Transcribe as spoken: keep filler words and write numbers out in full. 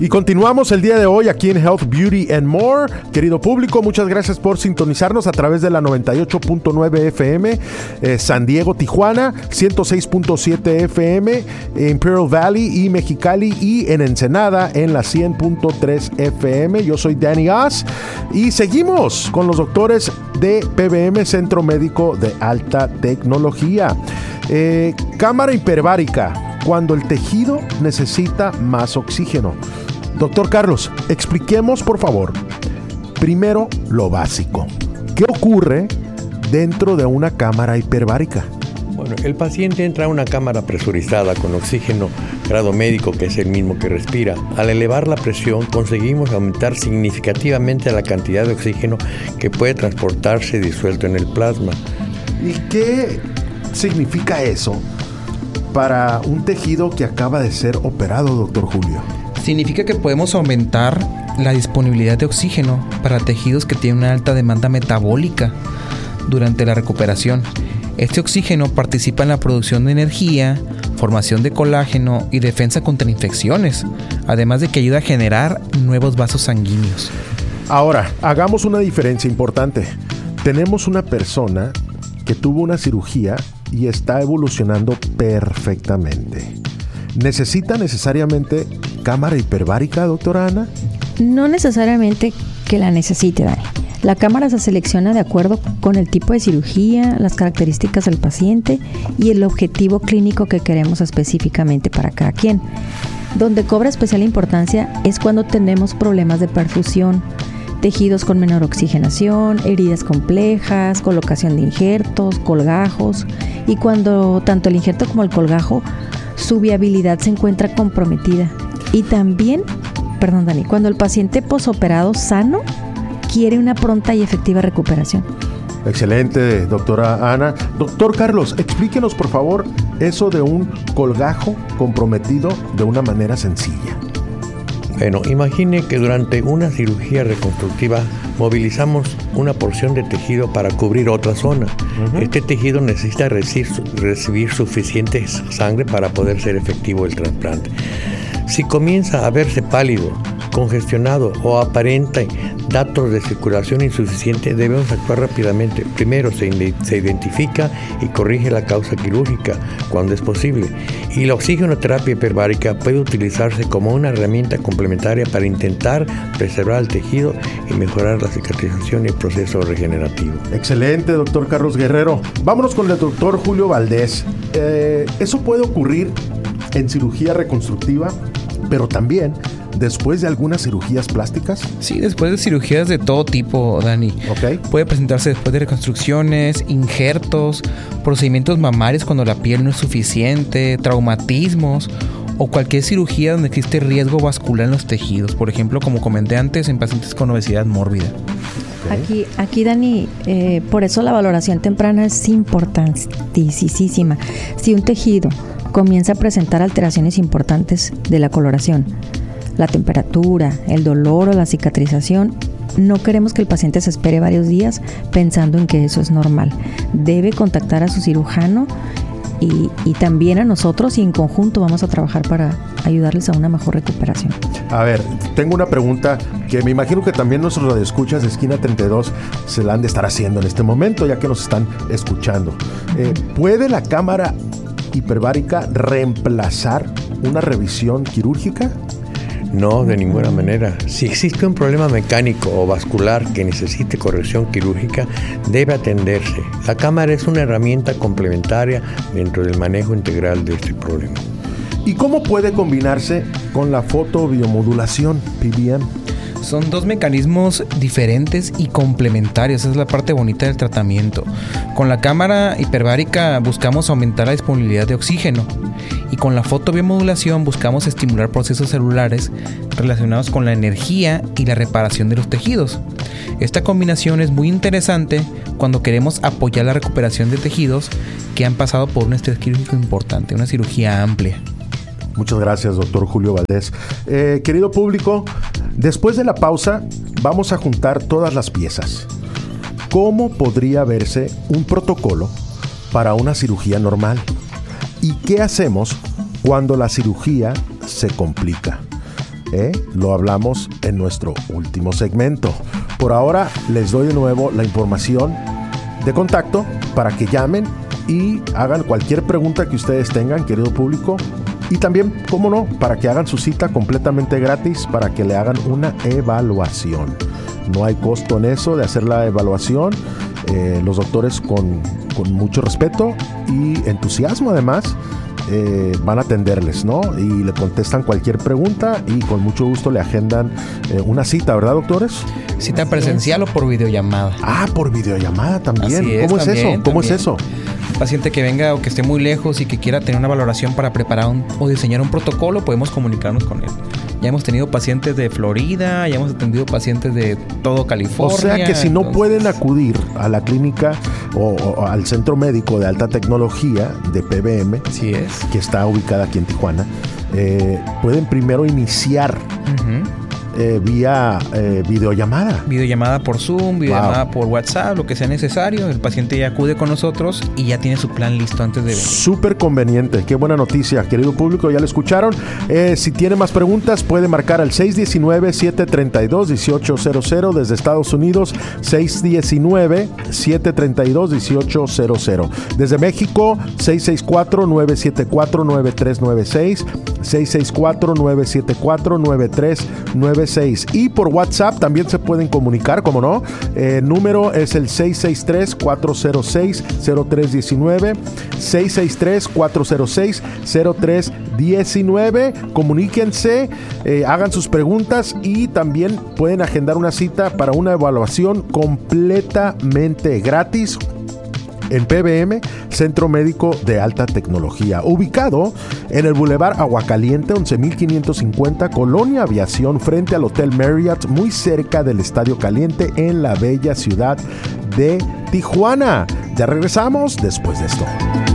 Y continuamos el día de hoy aquí en Health, Beauty and More. Querido público, muchas gracias por sintonizarnos a través de la noventa y ocho punto nueve F M, eh, San Diego, Tijuana, ciento seis punto siete F M, Imperial Valley y Mexicali, y en Ensenada en la cien punto tres F M. Yo soy Danny Oz y seguimos con los doctores de P B M, Centro Médico de Alta Tecnología. Eh, cámara hiperbárica, cuando el tejido necesita más oxígeno. Doctor Carlos, expliquemos por favor, primero lo básico. ¿Qué ocurre dentro de una cámara hiperbárica? Bueno, el paciente entra a una cámara presurizada con oxígeno grado médico, que es el mismo que respira. Al elevar la presión, conseguimos aumentar significativamente la cantidad de oxígeno que puede transportarse disuelto en el plasma. ¿Y qué significa eso para un tejido que acaba de ser operado, doctor Julio? Significa que podemos aumentar la disponibilidad de oxígeno para tejidos que tienen una alta demanda metabólica durante la recuperación. Este oxígeno participa en la producción de energía, formación de colágeno y defensa contra infecciones, además de que ayuda a generar nuevos vasos sanguíneos. Ahora, hagamos una diferencia importante. Tenemos una persona que tuvo una cirugía y está evolucionando perfectamente. ¿Necesita necesariamente cámara hiperbárica, doctora Ana? No necesariamente que la necesite, Dani. La cámara se selecciona de acuerdo con el tipo de cirugía, las características del paciente y el objetivo clínico que queremos específicamente para cada quien. Donde cobra especial importancia es cuando tenemos problemas de perfusión, tejidos con menor oxigenación, heridas complejas, colocación de injertos, colgajos, y cuando tanto el injerto como el colgajo, su viabilidad se encuentra comprometida. Y también, perdón Dani, cuando el paciente posoperado sano quiere una pronta y efectiva recuperación. Excelente, doctora Ana. Doctor Carlos, explíquenos por favor eso de un colgajo comprometido de una manera sencilla. Bueno, imagine que durante una cirugía reconstructiva movilizamos una porción de tejido para cubrir otra zona. Uh-huh. Este tejido necesita recibir, recibir suficiente sangre para poder ser efectivo el trasplante. Si comienza a verse pálido, congestionado o aparente datos de circulación insuficiente, debemos actuar rápidamente. Primero se, se identifica y corrige la causa quirúrgica cuando es posible, y la oxigenoterapia hiperbárica puede utilizarse como una herramienta complementaria para intentar preservar el tejido y mejorar la cicatrización y el proceso regenerativo. Excelente, doctor Carlos Guerrero. Vámonos con el doctor Julio Valdés. Eh, ¿Eso puede ocurrir en cirugía reconstructiva, pero también después de algunas cirugías plásticas? Sí, después de cirugías de todo tipo, Dani. Okay. Puede presentarse después de reconstrucciones, injertos, procedimientos mamarios cuando la piel no es suficiente, traumatismos o cualquier cirugía donde existe riesgo vascular en los tejidos. Por ejemplo, como comenté antes, en pacientes con obesidad mórbida. Okay. Aquí, aquí Dani, eh, por eso la valoración temprana es importantísima. Si un tejido comienza a presentar alteraciones importantes de la coloración, la temperatura, el dolor o la cicatrización, no queremos que el paciente se espere varios días pensando en que eso es normal. Debe contactar a su cirujano y, y también a nosotros, y en conjunto vamos a trabajar para ayudarles a una mejor recuperación. A ver, tengo una pregunta que me imagino que también nuestros radioescuchas de Esquina treinta y dos se la han de estar haciendo en este momento, ya que nos están escuchando. Eh, ¿Puede la cámara hiperbárica reemplazar una revisión quirúrgica? No, de ninguna manera. Si existe un problema mecánico o vascular que necesite corrección quirúrgica, debe atenderse. La cámara es una herramienta complementaria dentro del manejo integral de este problema. ¿Y cómo puede combinarse con la fotobiomodulación, P B M? Son dos mecanismos diferentes y complementarios. Esa es la parte bonita del tratamiento. Con la cámara hiperbárica buscamos aumentar la disponibilidad de oxígeno, y con la fotobiomodulación buscamos estimular procesos celulares relacionados con la energía y la reparación de los tejidos. Esta combinación es muy interesante cuando queremos apoyar la recuperación de tejidos que han pasado por un estrés quirúrgico importante, una cirugía amplia. Muchas gracias, doctor Julio Valdés. Eh, querido público, después de la pausa vamos a juntar todas las piezas. ¿Cómo podría verse un protocolo para una cirugía normal? ¿Y qué hacemos cuando la cirugía se complica? ¿eh? Lo hablamos en nuestro último segmento. Por ahora les doy de nuevo la información de contacto para que llamen y hagan cualquier pregunta que ustedes tengan, querido público. Y también, cómo no, para que hagan su cita completamente gratis, para que le hagan una evaluación. No hay costo en eso de hacer la evaluación. Eh, los doctores con, con mucho respeto y entusiasmo además eh, van a atenderles, ¿no? Y le contestan cualquier pregunta y con mucho gusto le agendan eh, una cita, ¿verdad, doctores? ¿Cita presencial o por videollamada? Ah, por videollamada también. Así es, ¿Cómo es también, eso? ¿Cómo también. es eso? Un paciente que venga o que esté muy lejos y que quiera tener una valoración para preparar un, o diseñar un protocolo, podemos comunicarnos con él. Ya hemos tenido pacientes de Florida, ya hemos atendido pacientes de todo California. O sea que si no entonces... pueden acudir a la clínica o, o al centro médico de alta tecnología de P B M, Así es. que está ubicada aquí en Tijuana, eh, pueden primero iniciar Uh-huh. eh, vía eh, videollamada. Videollamada por Zoom, videollamada wow. por WhatsApp, lo que sea necesario. El paciente ya acude con nosotros y ya tiene su plan listo antes de venir. Súper conveniente. Qué buena noticia, querido público. Ya lo escucharon. Eh, si tiene más preguntas, puede marcar al seis uno nueve, siete tres dos, uno ocho cero cero desde Estados Unidos. seis uno nueve, siete tres dos, uno ocho cero cero. Desde México, seis seis cuatro, nueve siete cuatro, nueve tres nueve seis. seis seis cuatro, nueve siete cuatro, nueve tres nueve seis. Y por WhatsApp también se pueden comunicar, como no. El eh, número es el seis seis tres, cuatro cero seis, cero tres uno nueve. seis seis tres, cuatro cero seis, cero tres uno nueve. Comuníquense, eh, hagan sus preguntas y también pueden agendar una cita para una evaluación completamente gratis en P B M, Centro Médico de Alta Tecnología, ubicado en el Boulevard Aguacaliente once mil quinientos cincuenta, Colonia Aviación, frente al Hotel Marriott, muy cerca del Estadio Caliente en la bella ciudad de Tijuana. Ya regresamos después de esto.